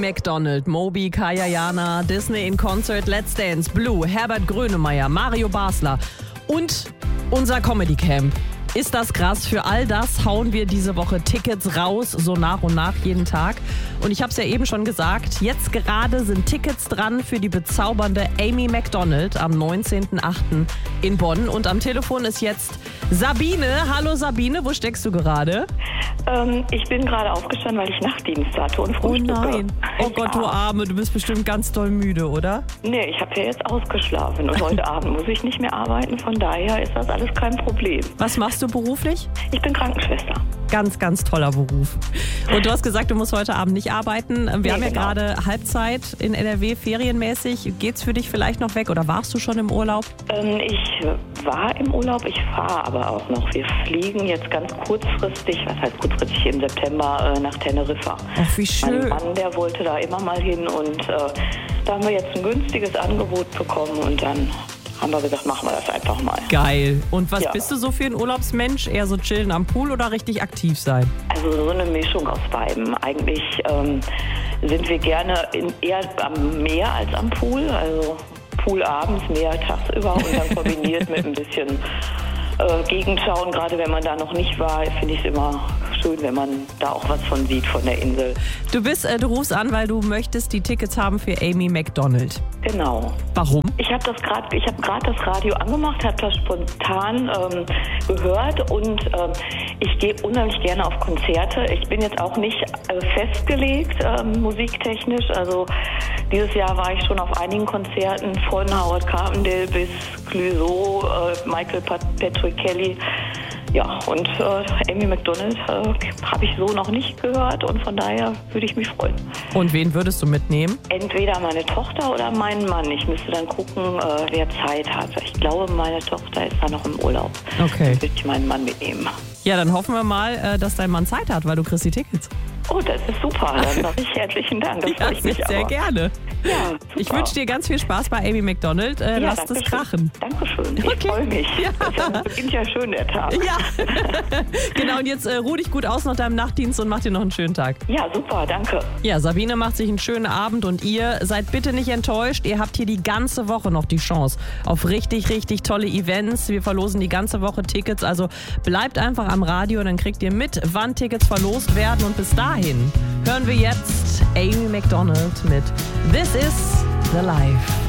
McDonald, Moby, Kaya Jana, Disney in Concert, Let's Dance, Blue, Herbert Grönemeyer, Mario Basler und unser Comedy Camp. Ist das krass? Für all das hauen wir diese Woche Tickets raus, so nach und nach jeden Tag. Und ich habe es ja eben schon gesagt, jetzt gerade sind Tickets dran für die bezaubernde Amy Macdonald am 19.08. in Bonn. Und am Telefon ist jetzt Sabine. Hallo Sabine, wo steckst du gerade? Ich bin gerade aufgestanden, weil ich Nachtdienst hatte und frühstücke. Oh nein, oh Gott, du Arme, du bist bestimmt ganz doll müde, oder? Nee, ich habe ja jetzt ausgeschlafen und heute Abend muss ich nicht mehr arbeiten, von daher ist das alles kein Problem. Was machst du beruflich? Ich bin Krankenschwester. Ganz, ganz toller Beruf. Und du hast gesagt, du musst heute Abend nicht arbeiten. Wir haben ja genau. gerade Halbzeit in NRW, ferienmäßig. Geht's für dich vielleicht noch weg oder warst du schon im Urlaub? Ich war im Urlaub, ich fahre aber auch noch. Wir fliegen jetzt ganz kurzfristig, was heißt kurzfristig, im September nach Teneriffa. Ach, wie schön. Mein Mann, der wollte da immer mal hin und da haben wir jetzt ein günstiges Angebot bekommen und dann haben wir gesagt, machen wir das einfach mal. Geil. Und was Ja. bist du so für ein Urlaubsmensch? Eher so chillen am Pool oder richtig aktiv sein? Also so eine Mischung aus beidem. Eigentlich sind wir gerne eher am Meer als am Pool. Also Pool abends, Meer tagsüber und dann kombiniert mit ein bisschen Gegenschauen. Gerade wenn man da noch nicht war, finde ich es immer schön, wenn man da auch was von sieht von der Insel. Du rufst an, weil du möchtest die Tickets haben für Amy Macdonald. Genau. Warum? Ich habe gerade das Radio angemacht, habe das spontan gehört und ich gehe unheimlich gerne auf Konzerte. Ich bin jetzt auch nicht festgelegt musiktechnisch. Also dieses Jahr war ich schon auf einigen Konzerten von Howard Carpendale bis Clouseau, Michael Patrick Kelly. Ja, und Amy Macdonald habe ich so noch nicht gehört und von daher würde ich mich freuen. Und wen würdest du mitnehmen? Entweder meine Tochter oder meinen Mann. Ich müsste dann gucken, wer Zeit hat. Ich glaube, meine Tochter ist da noch im Urlaub. Okay. Dann würde ich meinen Mann mitnehmen. Ja, dann hoffen wir mal, dass dein Mann Zeit hat, weil du kriegst die Tickets. Oh, das ist super. Dann sage ich herzlichen Dank. Das freue ich mich sehr aber. gerne. Ja, super. Ich wünsche dir ganz viel Spaß bei Amy Macdonald. Lass es danke krachen. schön. Dankeschön. Ich Okay. freue mich. Ja. Das beginnt ja schön, der Tag. Ja, genau. Und jetzt ruh dich gut aus nach deinem Nachtdienst und mach dir noch einen schönen Tag. Ja, super. Danke. Ja, Sabine macht sich einen schönen Abend und ihr seid bitte nicht enttäuscht. Ihr habt hier die ganze Woche noch die Chance auf richtig, richtig tolle Events. Wir verlosen die ganze Woche Tickets. Also bleibt einfach am Radio, dann kriegt ihr mit, wann Tickets verlost werden. Und bis dahin hören wir jetzt Amy Macdonald mit This Is the Life.